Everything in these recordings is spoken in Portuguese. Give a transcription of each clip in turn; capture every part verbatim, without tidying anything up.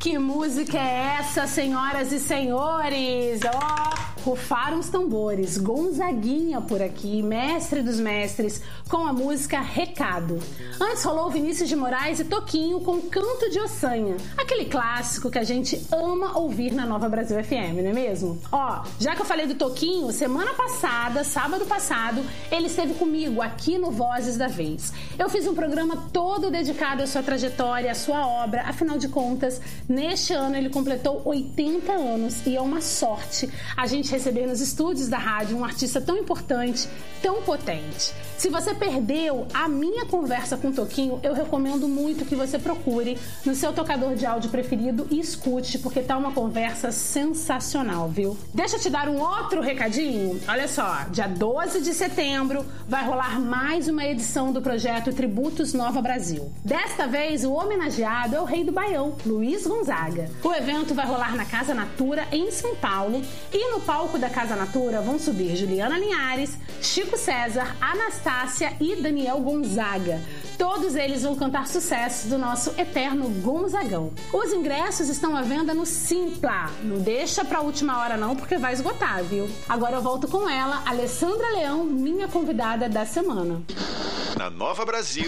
Que música é essa, senhoras e senhores? Ó, oh, rufaram os tambores. Gonzaguinha por aqui, mestre dos mestres, com a música Recado. Antes rolou Vinícius de Moraes e Toquinho com Canto de Ossanha, aquele clássico que a gente ama ouvir na Nova Brasil F M, não é mesmo? Ó, oh, já que eu falei do Toquinho, semana passada, sábado passado, ele esteve comigo aqui no Vozes da Vez. Eu fiz um programa todo dedicado à sua trajetória, à sua obra, afinal de contas, neste ano ele completou oitenta anos e é uma sorte a gente receber nos estúdios da rádio um artista tão importante, tão potente. Se você perdeu a minha conversa com o Toquinho, eu recomendo muito que você procure no seu tocador de áudio preferido e escute, porque tá uma conversa sensacional, viu? Deixa eu te dar um outro recadinho. Olha só, dia doze de setembro vai rolar mais uma edição do projeto Tributos Nova Brasil. Desta vez, o homenageado é o rei do Baião, Luiz Gonzaga. O evento vai rolar na Casa Natura, em São Paulo, e no palco da Casa Natura vão subir Juliana Linhares, Chico César, Anastácia e Daniel Gonzaga. Todos eles vão cantar sucessos do nosso eterno Gonzagão. Os ingressos estão à venda no Simpla. Não deixa pra última hora não, porque vai esgotar, viu? Agora eu volto com ela, Alessandra Leão, minha convidada da semana. Na Nova Brasil,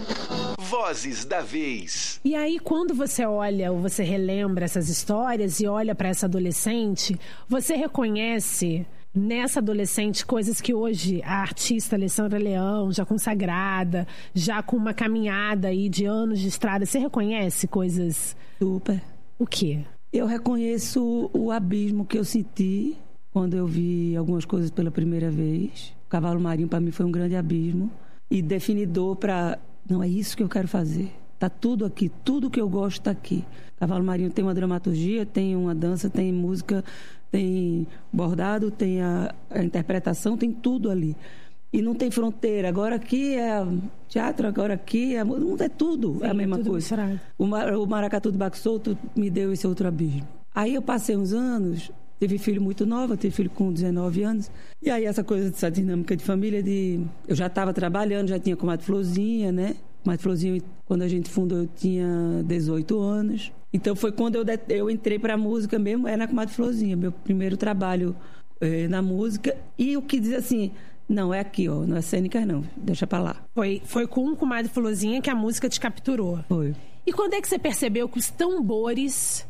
Vozes da Vez. E aí, quando você olha ou você relembra essas histórias e olha pra essa adolescente, você reconhece nessa adolescente coisas que hoje a artista Alessandra Leão, já consagrada, já com uma caminhada aí de anos de estrada, você reconhece coisas? Super. O quê? Eu reconheço o abismo que eu senti quando eu vi algumas coisas pela primeira vez. O Cavalo Marinho para mim foi um grande abismo e definidor para, não, é isso que eu quero fazer. Tá tudo aqui, tudo que eu gosto tá aqui. Cavalo Marinho tem uma dramaturgia, tem uma dança, tem música, tem bordado, tem a, a interpretação, tem tudo ali. E não tem fronteira. Agora aqui é teatro, agora aqui é... Não é tudo, sim, é a mesma coisa. O, Mar, o Maracatu do Baco Solto me deu esse outro abismo. Aí eu passei uns anos, tive filho muito nova, tive filho com dezenove anos. E aí essa coisa dessa dinâmica de família, de eu já estava trabalhando, já tinha comadre Florzinha, né? Comadre Florzinha, quando a gente fundou, eu tinha dezoito anos. Então foi quando eu, eu entrei para a música mesmo, era na Comadre Florzinha, meu primeiro trabalho eh, na música. E o que diz assim, não, é aqui, ó, não é cênicas não, deixa para lá. Foi, foi com o Comadre Florzinha que a música te capturou. Foi. E quando é que você percebeu que os tambores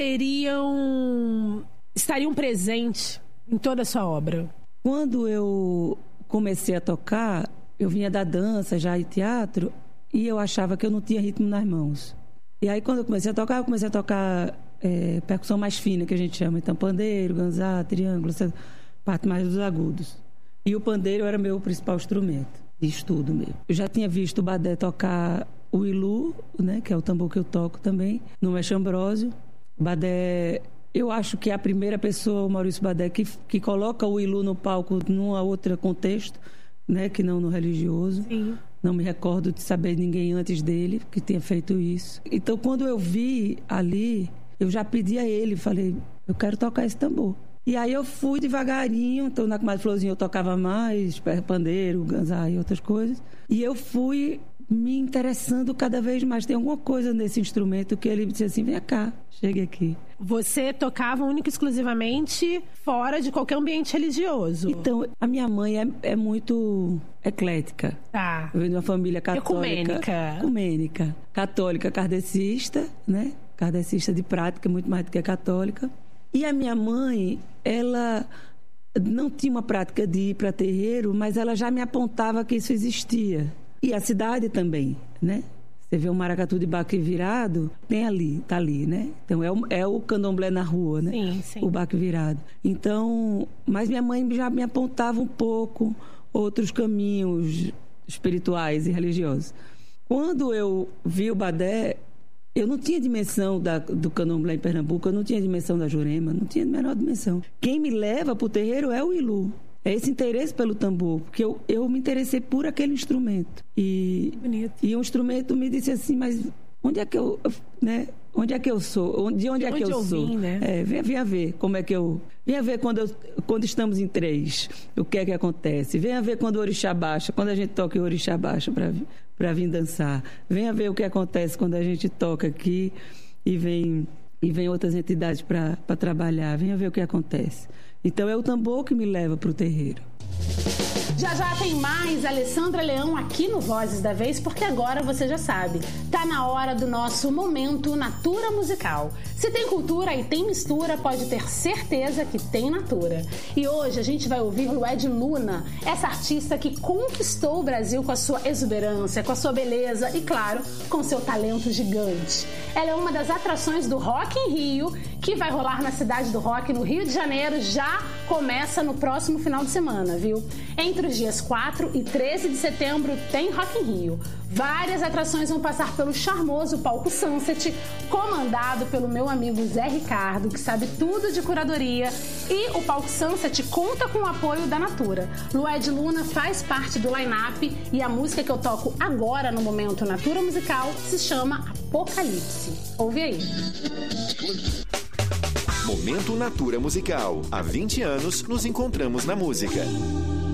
seriam, estariam presentes em toda a sua obra? Quando eu comecei a tocar, eu vinha da dança já e teatro, e eu achava que eu não tinha ritmo nas mãos. E aí, quando eu comecei a tocar, eu comecei a tocar é, percussão mais fina, que a gente chama. Então, pandeiro, ganzá, triângulo, essa parte mais dos agudos. E o pandeiro era meu principal instrumento, de estudo mesmo. Eu já tinha visto o Badé tocar o ilu, né, que é o tambor que eu toco também, no Mestre Ambrósio. O Badé, eu acho que é a primeira pessoa, o Maurício Badé, que, que coloca o ilu no palco num outro contexto, né, que não no religioso. Sim. Não me recordo de saber ninguém antes dele que tenha feito isso. Então, quando eu vi ali, eu já pedi a ele, falei, eu quero tocar esse tambor. E aí eu fui devagarinho, então na Comadre Florzinha eu tocava mais, pandeiro, ganzá e outras coisas. E eu fui me interessando cada vez mais. Tem alguma coisa nesse instrumento que ele disse assim, vem cá, chegue aqui. Você tocava única e exclusivamente fora de qualquer ambiente religioso? Então, a minha mãe é, é muito eclética. Tá. Eu venho de uma família católica. Ecumênica. Ecumênica. Católica kardecista, né? Kardecista de prática, muito mais do que católica. E a minha mãe, ela não tinha uma prática de ir para terreiro, mas ela já me apontava que isso existia. E a cidade também, né? Você vê um maracatu de baque virado, tem ali, tá ali, né? Então é o, é o candomblé na rua, né? Sim, sim. O baque virado. Então, mas minha mãe já me apontava um pouco outros caminhos espirituais e religiosos. Quando eu vi o Badé, eu não tinha dimensão da, do candomblé em Pernambuco, eu não tinha dimensão da Jurema, não tinha a menor dimensão. Quem me leva pro terreiro é o ilu. É esse interesse pelo tambor, porque eu, eu me interessei por aquele instrumento. E, bonito. E o instrumento me disse assim, mas onde é que eu, né? Onde é que eu sou? De onde é onde que eu, eu sou? Vim, né? É, venha, venha ver como é que eu... Venha ver quando, eu, quando estamos em três, o que é que acontece. Venha ver quando o orixá baixa, quando a gente toca o orixá baixa para para vir dançar. Venha ver o que acontece quando a gente toca aqui e vem e vem outras entidades para trabalhar. Venha ver o que acontece. Então é o tambor que me leva para o terreiro. Já já tem mais Alessandra Leão aqui no Vozes da Vez, porque agora você já sabe, tá na hora do nosso momento Natura Musical. Se tem cultura e tem mistura, pode ter certeza que tem Natura. E hoje a gente vai ouvir Lued Luna, essa artista que conquistou o Brasil com a sua exuberância, com a sua beleza e, claro, com seu talento gigante. Ela é uma das atrações do Rock in Rio, que vai rolar na Cidade do Rock, no Rio de Janeiro, já começa no próximo final de semana, viu? Entre os dias quatro e treze de setembro tem Rock in Rio. Várias atrações vão passar pelo charmoso palco Sunset, comandado pelo meu amigo Zé Ricardo, que sabe tudo de curadoria, e o palco Sunset conta com o apoio da Natura. Lued Luna faz parte do line-up e a música que eu toco agora no momento Natura Musical se chama Apocalipse. Ouve aí. Momento Natura Musical. Há vinte anos nos encontramos na música.